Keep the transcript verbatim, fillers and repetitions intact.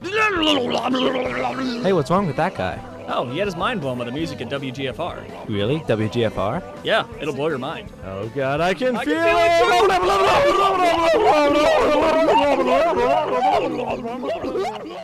Hey, what's wrong with that guy? Oh, he had his mind blown by the music at W G F R. Really? W G F R? Yeah, it'll blow your mind. Oh god, I can I feel can feel it!